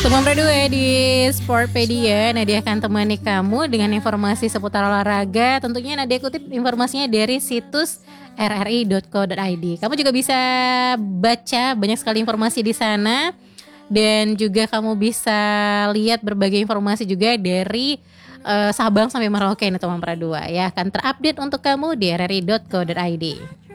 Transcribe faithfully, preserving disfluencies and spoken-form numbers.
Teman Pradua di Sportpedia, Nadia akan temani kamu dengan informasi seputar olahraga. Tentunya Nadia kutip informasinya dari situs r r i dot co dot i d. Kamu juga bisa baca banyak sekali informasi di sana. Dan juga kamu bisa lihat berbagai informasi juga dari uh, Sabang sampai Merauke nih teman Pradua ya. Akan terupdate untuk kamu di r r i dot co dot i d.